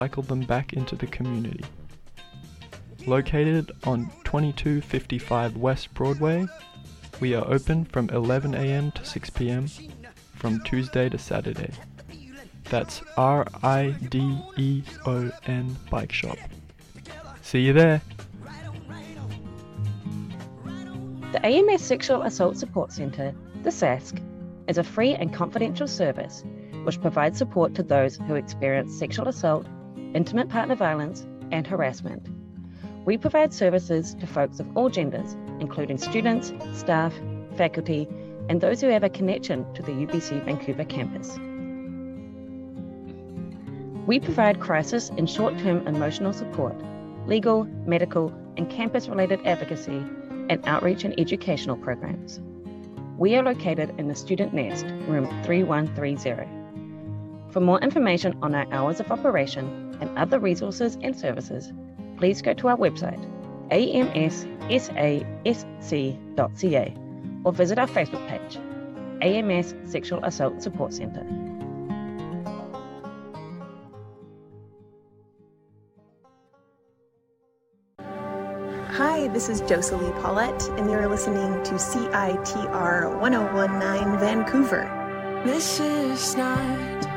recycle them back into the community. Located on 2255 West Broadway, we are open from 11 a.m. to 6 p.m. from Tuesday to Saturday. That's RIDEON Bike Shop. See you there! The AMS Sexual Assault Support Centre, the SASC, is a free and confidential service which provides support to those who experience sexual assault, intimate partner violence, and harassment. We provide services to folks of all genders, including students, staff, faculty, and those who have a connection to the UBC Vancouver campus. We provide crisis and short-term emotional support, legal, medical, and campus-related advocacy, and outreach and educational programs. We are located in the Student Nest, room 3130. For more information on our hours of operation and other resources and services, please go to our website, amssasc.ca, or visit our Facebook page, AMS Sexual Assault Support Centre. Hi, this is Jocelyn Paulette, and you're listening to CITR 1019 Vancouver. This is not